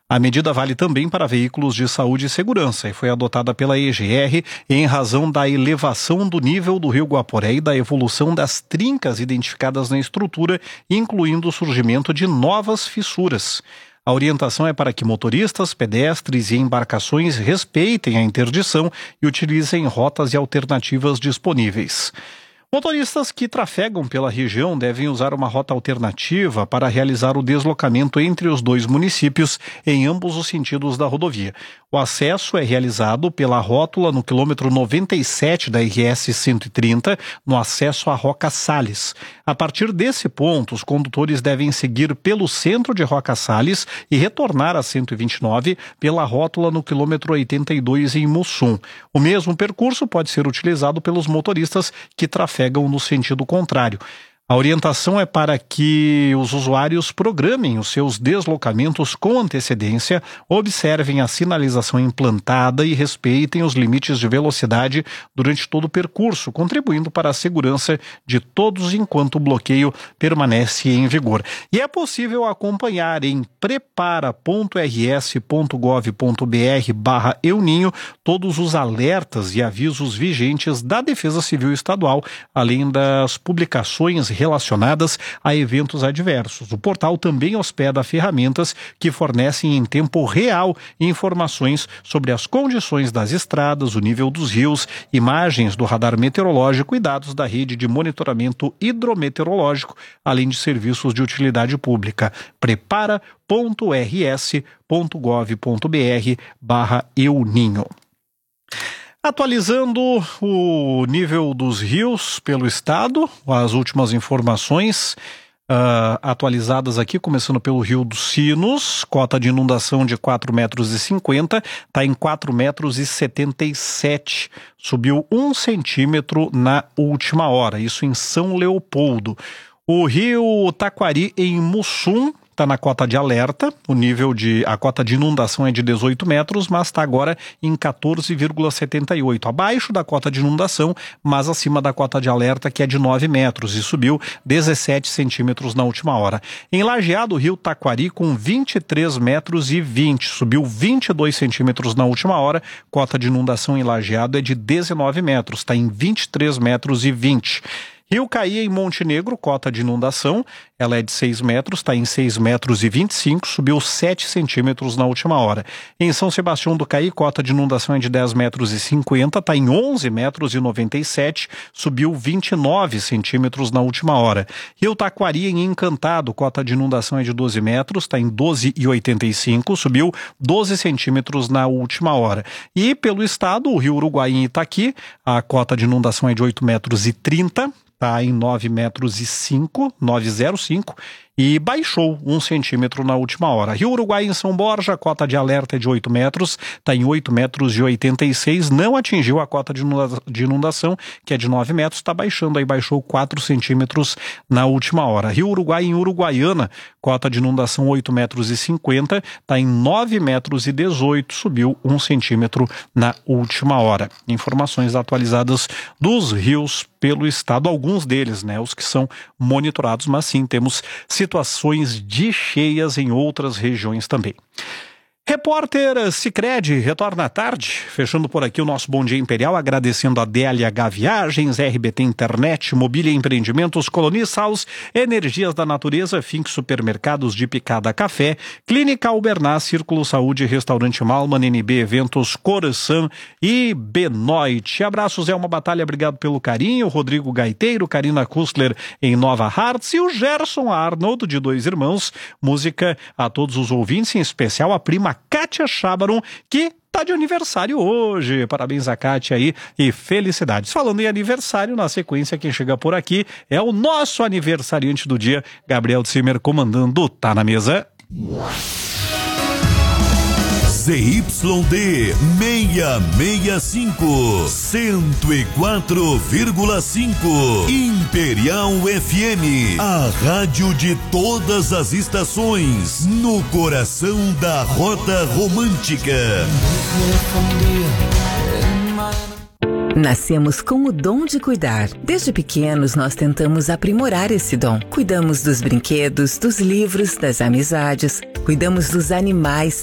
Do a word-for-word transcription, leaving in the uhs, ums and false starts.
A medida vale também para veículos de saúde e segurança e foi adotada pela E G R em razão da elevação do nível do Rio Guaporé e da evolução das trincas identificadas na estrutura, incluindo o surgimento de novas fissuras. A orientação é para que motoristas, pedestres e embarcações respeitem a interdição e utilizem rotas e alternativas disponíveis. Motoristas que trafegam pela região devem usar uma rota alternativa para realizar o deslocamento entre os dois municípios em ambos os sentidos da rodovia. O acesso é realizado pela rótula no quilômetro noventa e sete da R S cento e trinta, no acesso à Roca Salles. A partir desse ponto, os condutores devem seguir pelo centro de Roca Salles e retornar a cento e vinte e nove pela rótula no quilômetro oitenta e dois em Mussum. O mesmo percurso pode ser utilizado pelos motoristas que trafegam no sentido contrário. A orientação é para que os usuários programem os seus deslocamentos com antecedência, observem a sinalização implantada e respeitem os limites de velocidade durante todo o percurso, contribuindo para a segurança de todos enquanto o bloqueio permanece em vigor. E é possível acompanhar em prepara ponto r s ponto gov ponto b r barra euninho todos os alertas e avisos vigentes da Defesa Civil Estadual, além das publicações relacionadas a eventos adversos. O portal também hospeda ferramentas que fornecem em tempo real informações sobre as condições das estradas, o nível dos rios, imagens do radar meteorológico e dados da rede de monitoramento hidrometeorológico, além de serviços de utilidade pública. prepara ponto r s ponto gov ponto b r barra euninho. Atualizando o nível dos rios pelo estado, as últimas informações uh, atualizadas aqui, começando pelo Rio dos Sinos, cota de inundação de quatro metros e cinquenta, está em quatro metros e setenta e sete, subiu um centímetro na última hora, isso em São Leopoldo. O Rio Taquari em Mussum está na cota de alerta, o nível de, a cota de inundação é de dezoito metros, mas está agora em quatorze vírgula setenta e oito, abaixo da cota de inundação, mas acima da cota de alerta, que é de nove metros, e subiu dezessete centímetros na última hora. Em Lajeado, o Rio Taquari com vinte e três metros e vinte, subiu vinte e dois centímetros na última hora, cota de inundação em Lajeado é de dezenove metros, está em vinte e três metros e vinte. Rio Caí em Montenegro, cota de inundação, ela é de seis metros, está em seis metros e vinte e cinco, subiu sete centímetros na última hora. Em São Sebastião do Caí, cota de inundação é de dez metros e cinquenta, está em onze metros e noventa e sete, subiu vinte e nove centímetros na última hora. Rio Taquari em Encantado, cota de inundação é de doze metros, está em doze e oitenta e cinco, subiu doze centímetros na última hora. E pelo estado, o Rio Uruguai em Itaqui, a cota de inundação é de oito metros e trinta, está em nove metros e cinco, nove zero cinco, e baixou um centímetro na última hora. Rio Uruguai em São Borja, a cota de alerta é de oito metros, está em oito metros e oitenta e seis, não atingiu a cota de inundação, que é de nove metros, está baixando, aí baixou quatro centímetros na última hora. Rio Uruguai em Uruguaiana, cota de inundação oito metros e cinquenta, está em nove metros e dezoito, subiu um centímetro na última hora. Informações atualizadas dos rios pelo estado, alguns deles, né, os que são monitorados, mas sim temos situações de cheias em outras regiões também. Repórter Sicredi retorna à tarde, fechando por aqui o nosso Bom Dia Imperial, agradecendo a D L H Viagens, R B T Internet, Mobília e Empreendimentos, Colonias House, Energias da Natureza, Fink Supermercados de Picada Café, Clínica Albernaz, Círculo Saúde, Restaurante Malman, N B Eventos, Coração e Benoit. Abraços, é uma batalha, obrigado pelo carinho, Rodrigo Gaiteiro, Karina Kustler em Nova Hartz e o Gerson Arnold de Dois Irmãos. Música a todos os ouvintes, em especial a prima Kátia Chabaron, que tá de aniversário hoje. Parabéns a Kátia aí e felicidades. Falando em aniversário, na sequência, quem chega por aqui é o nosso aniversariante do dia, Gabriel Zimmer, comandando Tá na Mesa. Z Y D seiscentos e sessenta e cinco, cento e quatro vírgula cinco, Imperial F M, a rádio de todas as estações, no coração da Rota Romântica. Nascemos com o dom de cuidar. Desde pequenos nós tentamos aprimorar esse dom. Cuidamos dos brinquedos, dos livros, das amizades, cuidamos dos animais,